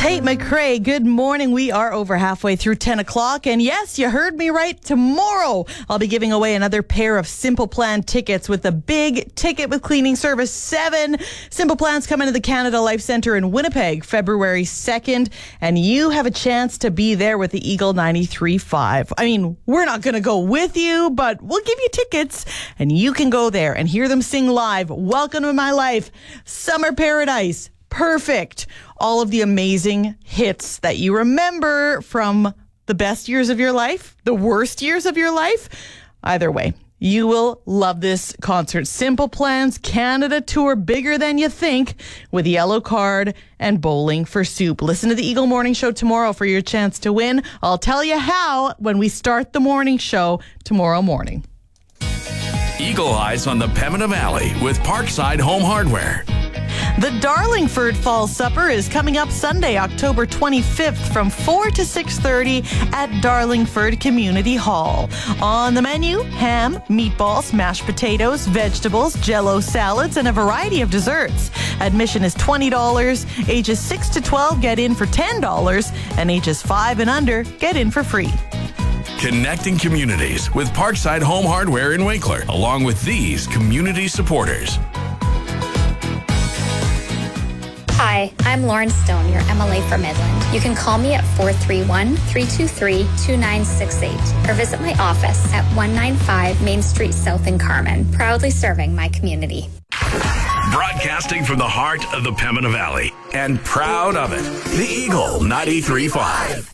Tate McRae, good morning. We are over halfway through 10 o'clock. And yes, you heard me right. Tomorrow, I'll be giving away another pair of Simple Plan tickets with the big Ticket with Cleaning Service 7. Simple Plans come into the Canada Life Centre in Winnipeg, February 2nd. And you have a chance to be there with the Eagle 93.5. I mean, we're not going to go with you, but we'll give you tickets and you can go there and hear them sing live. Welcome to My Life, Summer Paradise, Perfect. All of the amazing hits that you remember from the best years of your life, the worst years of your life. Either way, you will love this concert. Simple Plans Canada Tour, bigger than you think, with Yellow Card and Bowling for Soup. Listen to the Eagle Morning Show tomorrow for your chance to win. I'll tell you how when we start the morning show tomorrow morning. Eagle Eyes on the Pembina Valley with Parkside Home Hardware. The Darlingford Fall Supper is coming up Sunday, October 25th from 4 to 6:30 at Darlingford Community Hall. On the menu, ham, meatballs, mashed potatoes, vegetables, Jell-O salads, and a variety of desserts. Admission is $20. Ages 6 to 12 get in for $10, and ages 5 and under get in for free. Connecting communities with Parkside Home Hardware in Winkler, along with these community supporters. Hi, I'm Lauren Stone, your MLA for Midland. You can call me at 431-323-2968 or visit my office at 195 Main Street South in Carman, proudly serving my community. Broadcasting from the heart of the Pembina Valley and proud of it, the Eagle 93.5.